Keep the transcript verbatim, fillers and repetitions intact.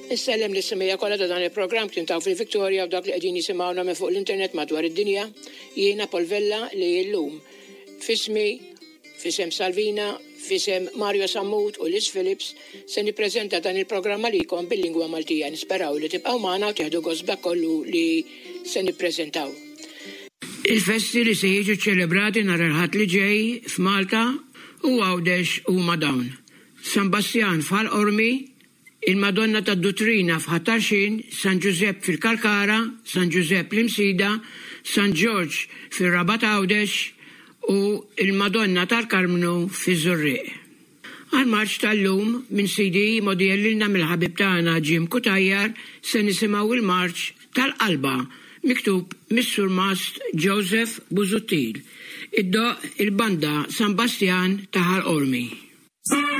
Nissellem l-ismija kollha ta' dan il-programm kien taw fil-Victoria u dak li qegħdin jisimgħuna minn fuq l-internet madwar id-dinja. Jiena Polvella li llum fismi, fisem Salvina, fisem Mario Sammut u Liz Phillips se nippreżenta dan il-programm għalikom bil-lingwa Maltija. Nisperaw li tibqgħu magħna u tieħdu gost kollu li se nippreżentaw. Il-festi li se jiġu ċelebrati nhar il-ħadd li ġej f'Malta u Għawdex huma dawn. San Bastian f'Ħal-Qormi, il-Madonna tad-Dutrina f'Ħattarxin, San Giuseppe fil-Kalkara, San Giuseppe l-Imsida, San George fil-Rabat Għawdex u il-Madonna tal-Karmnu fiż-Żurrieq. Għal-marċ tal-lum minn Sidi modellilna mill-ħabib tagħna Jim Kutajjar se nisimgħu il-marċ tal-qalba miktub mis-Sur Mast Joseph Buzuttil. Id-doq il-banda San Bastian ta' Ħal-Qormi.